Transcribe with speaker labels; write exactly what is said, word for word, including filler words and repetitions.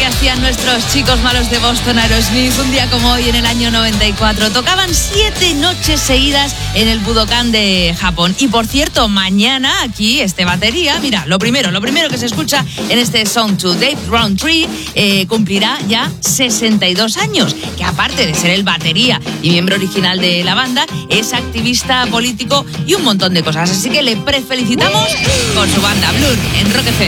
Speaker 1: que hacían nuestros chicos malos de Boston, Aerosmith, un día como hoy en el año noventa y cuatro. Tocaban siete noches seguidas en el Budokan de Japón. Y por cierto, mañana aquí, este batería, mira, lo primero, lo primero que se escucha en este Song to Dave Rowntree, eh, cumplirá ya sesenta y dos años, que aparte de ser el batería y miembro original de la banda, es activista político y un montón de cosas. Así que le prefelicitamos con su banda Blur en Rock F M.